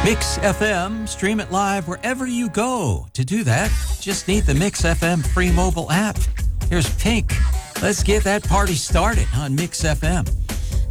Mix FM, stream it live wherever you go. To do that, just need the Mix FM free mobile app. Here's Pink. Let's get that party started on Mix FM.